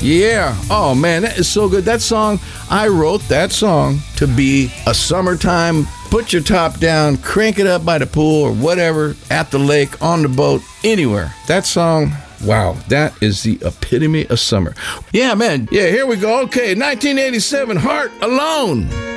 Yeah. Oh, man, that is so good. That song, I wrote that song to be a summertime, put your top down, crank it up by the pool or whatever, at the lake, on the boat, anywhere. That song, wow, that is the epitome of summer. Yeah, man. Yeah, here we go. Okay, 1987, Heart Alone.